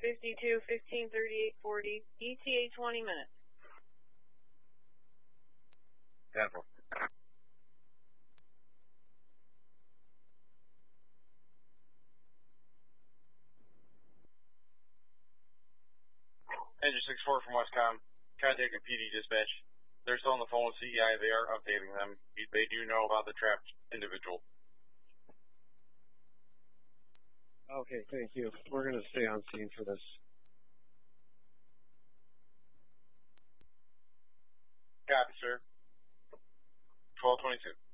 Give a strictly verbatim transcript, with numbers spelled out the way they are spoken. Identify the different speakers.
Speaker 1: fifty-two, fifteen thirty-eight forty, E T A twenty minutes.
Speaker 2: ten four. Engine six four from Westcom, contacting P D dispatch. They're still on the phone with C E I. They are updating them. They do know about the trapped individual.
Speaker 3: Okay, thank you. We're going to stay on scene for this.
Speaker 2: Copy, sir. twelve twenty-two.